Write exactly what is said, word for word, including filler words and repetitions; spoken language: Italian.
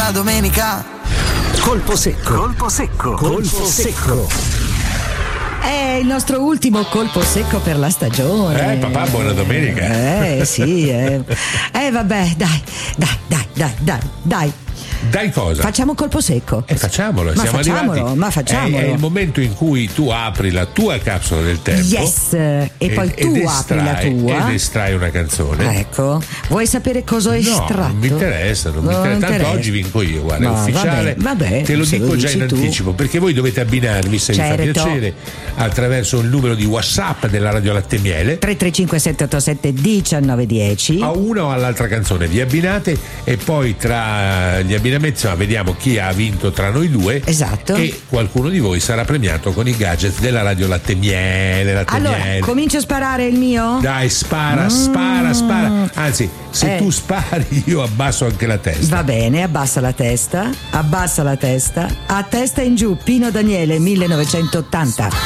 buona domenica. Colpo secco. Colpo secco. Colpo secco. È il nostro ultimo colpo secco per la stagione. Eh, papà, buona domenica. Eh, sì, eh. Eh, vabbè, dai, dai, dai, dai, dai, dai. Dai cosa? Facciamo un colpo secco. E eh, facciamolo, ma siamo facciamolo, arrivati. Ma facciamolo. È, è il momento in cui tu apri la tua capsula del tempo. Yes, e, e poi tu ed apri estrai, la tua. Ed estrai una canzone. Ecco, vuoi sapere cosa ho estratto? No, non mi interessa, non, non mi interessa. Tanto interessa. Oggi vinco io, guarda, no, è ufficiale. Vabbè, vabbè, te lo dico lo già in tu. anticipo, perché voi dovete abbinarvi, se certo. vi fa piacere, attraverso il numero di WhatsApp della Radio Latte Miele tre tre cinque sette otto sette uno nove uno zero a una o all'altra canzone. Vi abbinate e poi tra gli abbinamenti insomma, vediamo chi ha vinto tra noi due. Esatto. E qualcuno di voi sarà premiato con i gadget della Radio Latte Miele. Latte allora, miele. comincio a sparare il mio? Dai, spara, mm. spara, spara. Anzi, se eh. tu spari io abbasso anche la testa. Va bene, abbassa la testa, abbassa la testa. A testa in giù, Pino Daniele millenovecentottanta.